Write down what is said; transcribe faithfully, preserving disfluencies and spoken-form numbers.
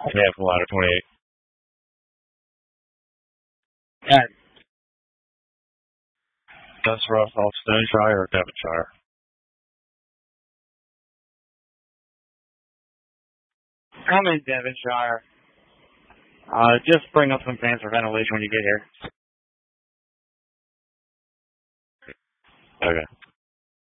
Yeah, from ladder twenty-eight. Yeah. Gus Ruff off Stoneshire or Devonshire? I'm in Devonshire. Uh, just bring up some fans for ventilation when you get here. Okay.